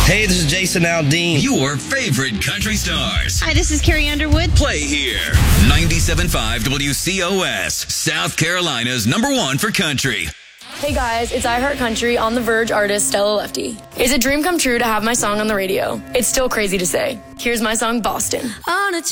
Hey, this is Jason Aldean. Your favorite country stars. Hi, this is Carrie Underwood. Play here. 97.5 WCOS, South Carolina's #1 for country. Hey guys, it's iHeartCountry on The Verge artist Stella Lefty. It's a dream come true to have my song on the radio. It's still crazy to say. Here's my song, Boston.